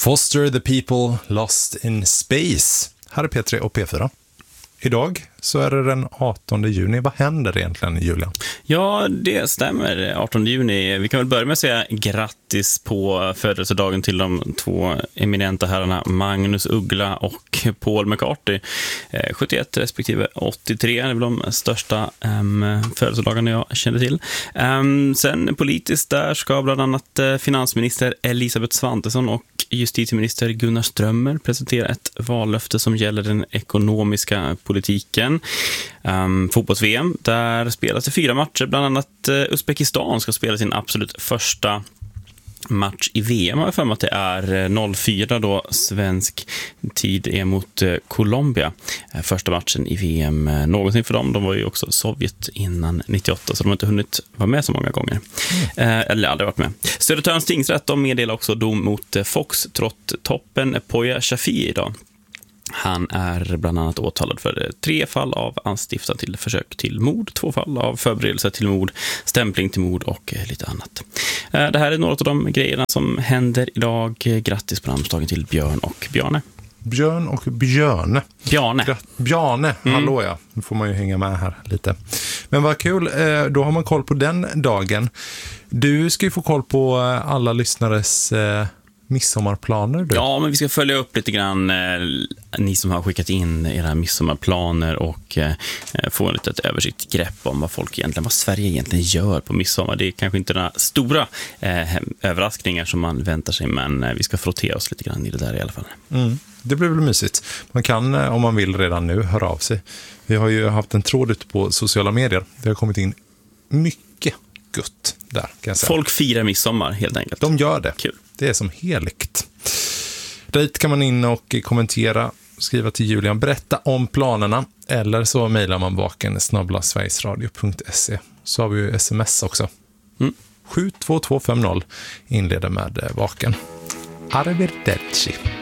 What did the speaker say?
Foster the People Lost in Space. Här är P3 och P4. Idag så är det den 18 juni. Vad händer egentligen, Julian? Ja, det stämmer. 18 juni. Vi kan väl börja med att säga grattis på födelsedagen till de två eminenta herrarna Magnus Uggla och Paul McCartney. 71 respektive 83 är väl de största födelsedagarna jag känner till. Sen politiskt där ska bland annat finansminister Elisabeth Svantesson och justitieminister Gunnar Strömmer presentera ett vallöfte som gäller den ekonomiska politiken. Fotbolls-VM, där spelas det 4 matcher. Bland annat Uzbekistan ska spela sin absolut första match i VM. Jag har för mig att det är 04 då svensk tid är mot Colombia. Första matchen i VM någonsin för dem. De var ju också Sovjet innan 98, så de har inte hunnit vara med så många gånger. Eller aldrig varit med. Södertörns tingsrätt, de meddelar också dom mot Foxtrot-toppen Poya Shafi idag. Han är bland annat åtalad för 3 fall av anstiftan till försök till mord, 2 fall av förberedelse till mord, stämpling till mord och lite annat. Det här är några av de grejerna som händer idag. Grattis på namnsdagen till Björn och Bjarne. Björn och Björne. Bjarne. Hallå ja. Nu får man ju hänga med här lite. Men vad kul, då har man koll på den dagen. Du ska ju få koll på alla lyssnares midsommarplaner. Du. Ja, men vi ska följa upp lite grann ni som har skickat in era midsommarplaner och få en litet översiktgrepp om vad Sverige egentligen gör på midsommar. Det är kanske inte några stora överraskningar som man väntar sig, men vi ska frottera oss lite grann i det där i alla fall. Det blir väl mysigt. Man kan, om man vill redan nu, höra av sig. Vi har ju haft en tråd ute på sociala medier. Det har kommit in mycket gott där, kan jag säga. Folk firar midsommar helt enkelt. De gör det. Kul. Det är som heligt. Dit kan man in och kommentera, skriva till Julian, berätta om planerna, eller så mejlar man vaken@sverigesradio.se. Så har vi ju sms också. 72250 inleder med vaken. Arrivederci.